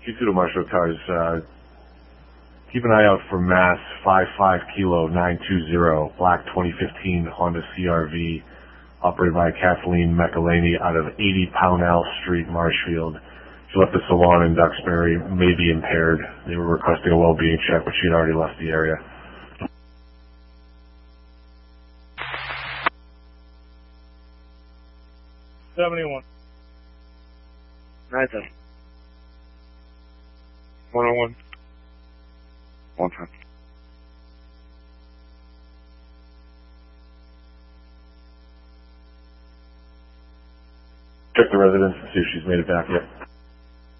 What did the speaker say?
Q2 Marshall cars, keep an eye out for Mass 55 Kilo 920, black 2015 Honda CRV, operated by Kathleen McElhaney out of 80 Pownell Street, Marshfield. She left the salon in Duxbury, may be impaired. They were requesting a well-being check, but she had already left the area. $71. 9-10. 101. 110. Check the residence and see if she's made it back yet.